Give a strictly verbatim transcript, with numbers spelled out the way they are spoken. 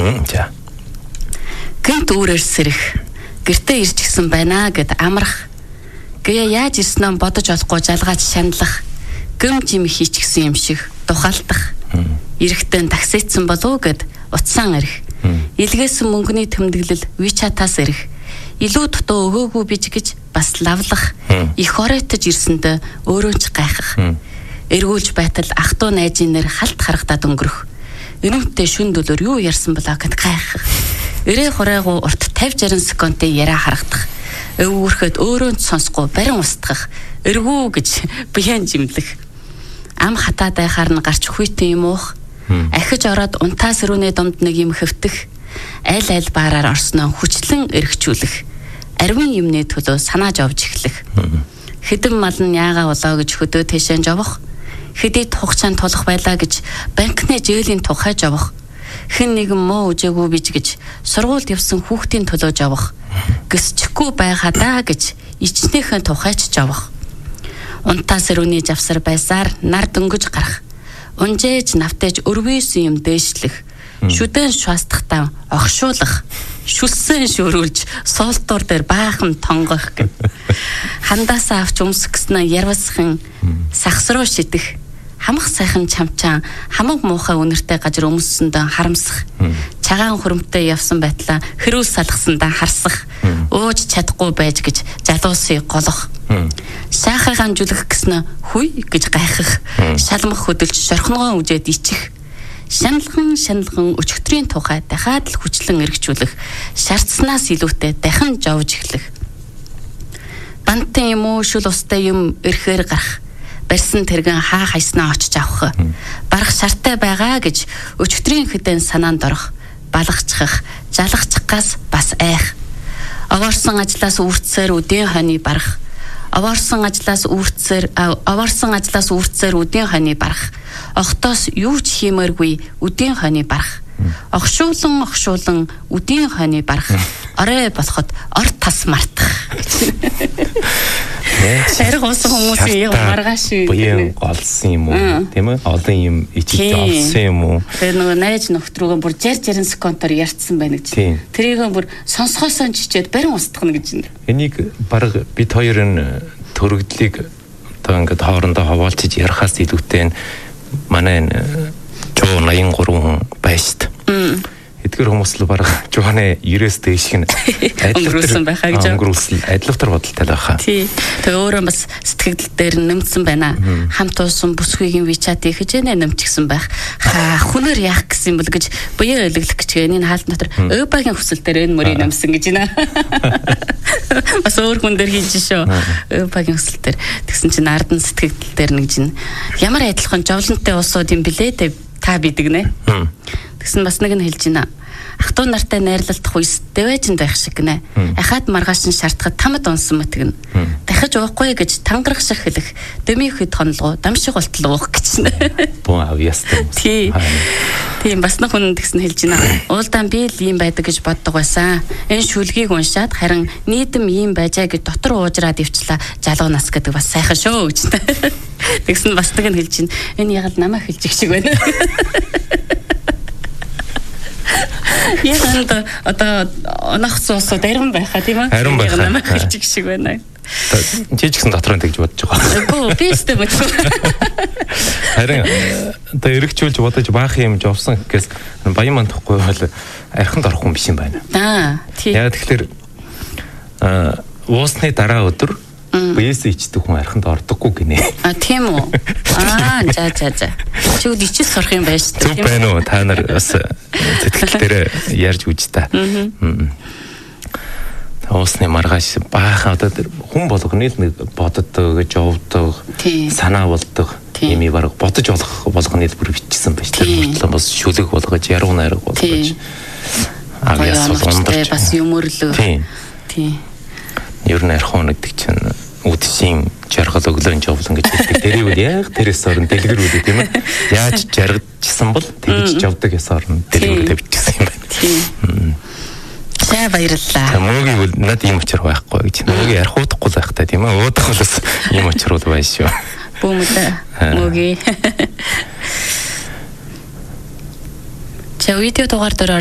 За. Гэнт үүрээр сэрэх. Гэртээ ирж гисэн байна гэд амрах. Гээ яаж ирснөө бодож олохгүй жалгаач шаналах. Гүм жим хийчихсэн юм шиг тухалтах. Ирэхдээ таксицсан болов гэд утсаан ирэх. Илгээсэн мөнгөний тэмдэглэл WeChat-аас ирэх. Илүү дутуу өгөөгүй бич гэж бас лавлах. Их оройтож ирсэндээ өөрөө ч гайхах. Эргүүлж байтал ах トゥ найзын нэр халт харагдаад өнгөрөх. Өнөөтэй шүн дөлөөр юу ярьсан болоо гэд гайхах. Өрөө хурайгуу урт пятьдесят шестьдесят секундын яриа харагдах. Өвөрхөд өөрөө сонсохгүй барин устгах. Эргүү гэж биян жимлэх. Ам хатаатай харна гарч хүйтэн юм уух. Ахиж ороод унтаас рүүний домд нэг юм хөвтөх. Аль аль баараар орсноо хүчлэн эргчүүлэх. Арвин юмны төлөө санааж овж эхлэх. Хэдэн мал нь яагаа болоо гэж хөдөө тэшэн жовох. Хэдийд хугацаанд тулах байлаа гэж банкны зээлийн тухай жовох. Хэн нэгэн муу үжээгүй бич гэж сургуульд явсан хүүхдийн төлөө жовох. Гисчихгүй байгаадаа гэж ичнийхэн тухайч жовох. Унтаас рүүний завсар байсаар нар дөнгөж гарах. Унжээж навтаж өрвөөсөн юм дээшлэх. Шүдэн шуастахтаа огшуулах. Шүлсэн шүрүүлж суултуур дээр баахан тонгох гэв. Хандаасаа авч өмсгснээ ярвасхан сахсруу шидэх. Хамах сайхан чамчаан хамаг муухай үнэртэй гажир өмссөндөө харамсах. Цагаан хөрөмтэй явсан байтлаа хэрүүл салгасандаа харсах. Өөж чадахгүй байж гэж залуусыг голох. Шаахагаан жүлгэх гэснэ хүй гэж гайхах. Шалмах хөдөлж шорхногоо үжээд ичих. Шаналхан шаналхан өчигдрийн тухай дахиад л хүчлэн эргчүүлэх. Шаардсанаас илүүтэй дахин жовж эхлэх. Бантын юм уу шүл устай юм эрхээр гарах. Барьсан тэргэн хаа хайснаа очиж авах. Барах шартай байгаа гэж өчигдрийн хэдэн санаанд орох. Балгацчих, жалгацчихгаас бас айх. Овоорсон ажлаас үрцээр үдийн хойны барах. Овоорсон ажлаас үрцээр овоорсон ажлаас үрцээр үдийн хойны барах. Огтоос юу ч хиймээргүй үдийн хойны барах. Огшуулан огшуулан үдийн хойны барах. Орой болоход ор тас мартах. Хэрэг усан хүмүүсийн юм маргааш үү. Буян голсон юм уу? Тийм ээ? Олон юм ичиж олсон юм уу? Тэр нөгөө найз нөхд рүүгээ бүр шестьдесят шестьдесят секундаар ярьцсан байна гэж. Тэрийг бүр сонсгоосоо чичээд барин устгах гэж. Энийг бараг бид хоёрын төрөгдлийг одоо ингээд хоорондоо хаваалцж ярихаас илүүтэй манай жоо наян гурван хүн байшд. Эдгээр хүмүүс л бараг жооны ерөөс дээш нь өнгөрүүлсэн байхаа гэж өнгөрүүлсэн адилвтар бодолтой байхаа. Тий. Тэгээ өөрөө бас сэтгэл дээр нэмсэн байна. Хамт уусан бүсгүйгийн WeChat-ийг хижээнэ нэмчихсэн байх. Ха хүнээр яах гэсэн юм бол гэж буяа өлөглөх гэж энэ хаалт дотор өөбагийн хүсэл дээр энэ мөрийг нэмсэн гэж байна. Бас өөр хүн дээр хийж шүү. Өөбагийн хүсэл дээр. Тэгсэн чинь ардан сэтгэл дээр нэг жин ямар адилхан жовлонтой уусууд юм блэ та бидэг нэ. Тэгсэн бас нэг нь хэлж байна. Ах トゥ нартай найрлалдах үес дэвэжинд байх шиг гинэ. Ахаад маргааш нь шаардахад тамад унсан мэтгэн. Дахиж уухгүй гэж тангарах шиг хэлэх. Дөмийн хэд хонлгоо дамшиг болтол уух гэж нэ. Боо авьяастай. Тий. Тийм бас нэг хүн тэгсэн хэлж байна. Уулдаан би л ийм байдаг гэж боддог байсан. Энэ шүлгийг уншаад харин нийтэм ийм байжаа гэж дотор уужраад ивчлаа. Залуу нас гэдэг бас сайхан шүү гэж. Тэгсэн бас нэг нь хэлж байна. Энэ яг л намайг хэлж их шиг байна. Яг л одоо онох суусуу дэрэн байхаа тийм ээ. Харин байхаа. Намайг хэлж их шиг байна. Чи ч гэсэн дотроо тэгж бодож байгаа. Боо би өстэй бодсон. Харин одоо эргчүүлж бодож баах юм жовсон гэхээс баян мандахгүй бол архинд орох юм биш юм байна. Аа тий. Яа тэгэхээр уусны дараа өдөр биес ичдэг хүн архинд ордоггүй гинэ. А тийм үү. Аа за за за. Чи үд ичиж сурах юм байна шүү дээ. Зүг байна уу? Та нар бас сэтгэл дээр ярьж үз та. Уусны маргааш баахан одоо хүн болгоны л нэг боддог, гэж явдаг, санаа болдог юм бараг бодож болох болгоны л бүр бичсэн байж таа. Мөртлөө бас шүлэг болгож, яруу найраг болгож. Авьяас болондөр бас юмөрлөө. Тийм. Ер нь архуу нэгдэг чинь үдшийн жаргал өглөөний жовлон гэж хэлдэг. Тэрийг үл яг тэрээс орон дэлгэрүүлээ тийм ээ. Яаж жаргажсан бол тэгж жавдаг ясаар орон дэлгэрүүлээ бичсэн юм байна. Тийм. За баярлалаа. Мөөгийн бол над ийм очир байхгүй гэж. Мөөгийн архуудахгүй байх та тийм ээ. Уудах бол ийм очирууд байна шүү. Бүүмэлээ. Мөөгийн. За видео дугаар дээр